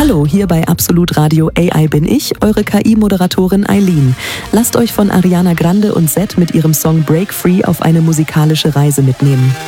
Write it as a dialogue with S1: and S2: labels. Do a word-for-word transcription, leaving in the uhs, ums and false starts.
S1: Hallo, hier bei Absolut Radio A I bin ich, eure K I-Moderatorin Eileen. Lasst euch von Ariana Grande und Zedd mit ihrem Song Break Free auf eine musikalische Reise mitnehmen.